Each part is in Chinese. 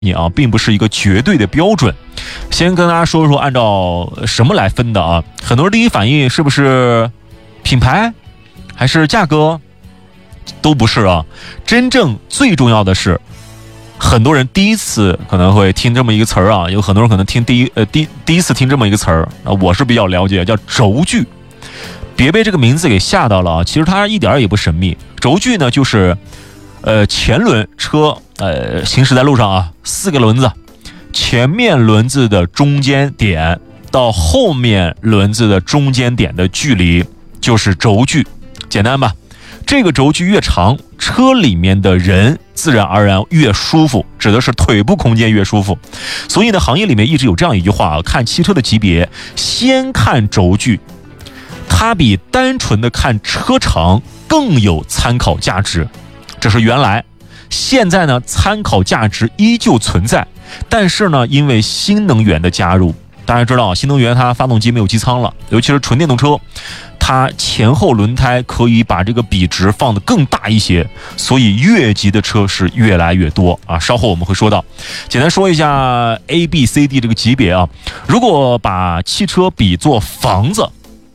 啊，并不是一个绝对的标准。先跟大家说说按照什么来分的啊？很多人第一反应是不是品牌还是价格？都不是啊。真正最重要的是，很多人第一次可能会听这么一个词儿啊，有很多人可能听第一次听这么一个词儿啊，我是比较了解，叫轴距。别被这个名字给吓到了啊！其实它一点也不神秘。轴距呢，就是前轮车行驶在路上啊，4个轮子，前面轮子的中间点到后面轮子的中间点的距离就是轴距，简单吧？这个轴距越长，车里面的人自然而然越舒服，指的是腿部空间越舒服。所以呢，行业里面一直有这样一句话啊，看汽车的级别，先看轴距，它比单纯的看车长更有参考价值。这是原来，现在呢，参考价值依旧存在，但是呢，因为新能源的加入，大家知道新能源它发动机没有机舱了，尤其是纯电动车，它前后轮胎可以把这个比值放得更大一些，所以越级的车是越来越多啊。稍后我们会说到，简单说一下 A、B、C、D 这个级别啊。如果把汽车比作房子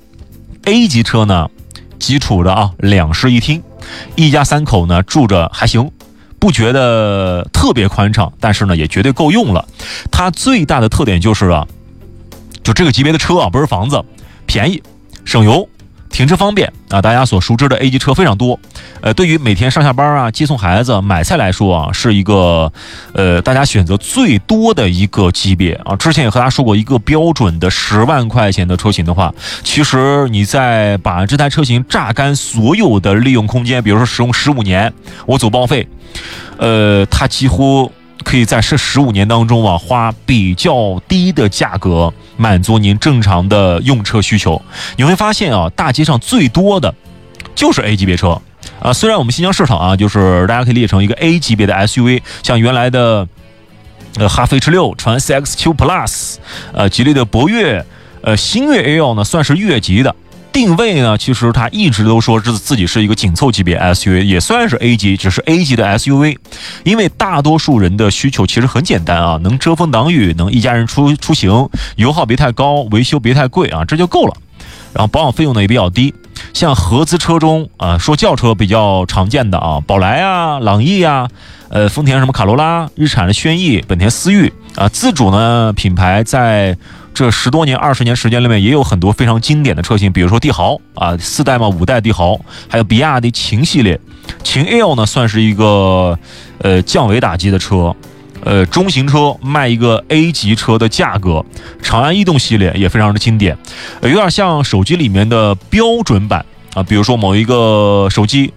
，A 级车呢，基础的啊，2室1厅，一家3口呢住着还行，不觉得特别宽敞，但是呢也绝对够用了。它最大的特点就是啊，就这个级别的车啊，不是房子，便宜、省油、停车方便啊。大家所熟知的 A 级车非常多，对于每天上下班啊、接送孩子、买菜来说啊，是一个大家选择最多的一个级别啊。之前也和大家说过，一个标准的10万块钱的车型的话，其实你再把这台车型榨干所有的利用空间，比如说使用15年，我走报废，它几乎可以在这15年当中啊，花比较低的价格满足您正常的用车需求。你会发现啊，大街上最多的就是 A 级别车啊。虽然我们新疆市场啊，就是大家可以列成一个 A 级别的 SUV， 像原来的哈弗 H6、长安 CX-9 Plus， 吉利的博越，星越 L 呢算是越级的。定位呢，其实它一直都说自己是一个紧凑级别 SUV， 也算是 A 级，只是 A 级的 SUV。因为大多数人的需求其实很简单啊，能遮风挡雨，能一家人出行，油耗别太高，维修别太贵啊，这就够了。然后保养费用呢也比较低。像合资车中啊，说轿车比较常见的啊，宝来啊、朗逸啊，丰田什么卡罗拉、日产的轩逸、本田思域啊，自主呢品牌在这10多年、20年时间里面也有很多非常经典的车型，比如说帝豪啊，4代嘛，5代帝豪，还有比亚迪秦系列，秦 L 呢算是一个降维打击的车，中型车卖一个 A 级车的价格。长安逸动系列也非常的经典，有点像手机里面的标准版啊，比如说某一个手机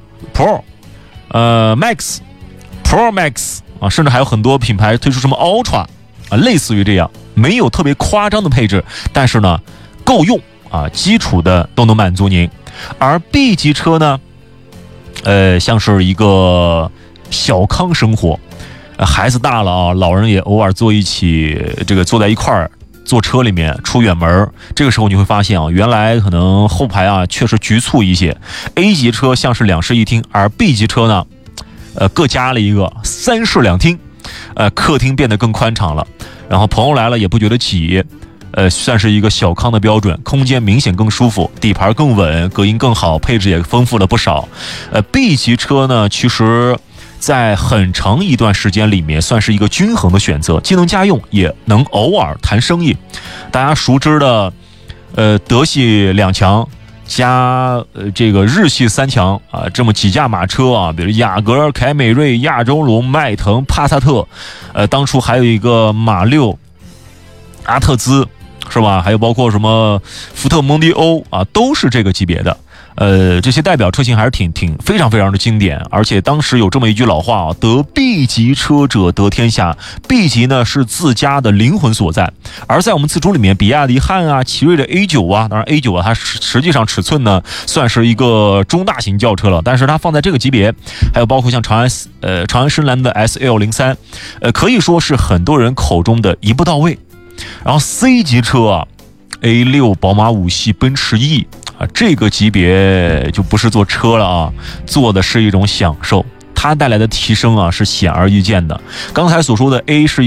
Pro、Max、Pro Max 啊，甚至还有很多品牌推出什么 Ultra 啊，类似于这样。没有特别夸张的配置，但是呢够用啊，基础的都能满足您。而 B 级车呢像是一个小康生活，孩子大了啊，老人也偶尔坐一起，这个坐在一块儿坐车里面出远门，这个时候你会发现啊，原来可能后排啊确实局促一些。A 级车像是2室1厅，而 B 级车呢各加了一个3室2厅，客厅变得更宽敞了。然后朋友来了也不觉得挤，算是一个小康的标准，空间明显更舒服，底盘更稳，隔音更好，配置也丰富了不少。B 级车呢，其实在很长一段时间里面算是一个均衡的选择，既能家用，也能偶尔谈生意。大家熟知的德系2强加这个日系3强啊，这么几驾马车啊，比如雅阁、凯美瑞、亚洲龙、迈腾、帕萨特，当初还有一个马6、阿特兹，是吧？还有包括什么福特蒙迪欧啊，都是这个级别的。这些代表车型还是非常非常的经典，而且当时有这么一句老话啊，得 B 级车者得天下。B 级呢是自家的灵魂所在，而在我们自主里面，比亚迪汉啊、奇瑞的 A9 啊，当然 A9 啊，它实际上尺寸呢算是一个中大型轿车了，但是它放在这个级别，还有包括像长安深蓝的 SL03，可以说是很多人口中的一步到位。然后 C 级车啊 ，A6、宝马5系、奔驰 E。这个级别就不是坐车了啊，坐的是一种享受。 它带来的提升啊是显而易见的。刚才所说的 A 是